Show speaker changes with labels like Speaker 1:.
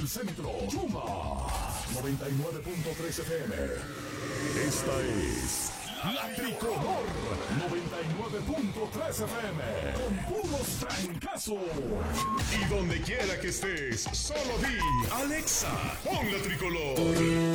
Speaker 1: del centro. Chuma 99.3 FM. Esta es La Tricolor 99.3 FM. Con puros trancazos. Y donde quiera que estés, solo di Alexa, pon La Tricolor.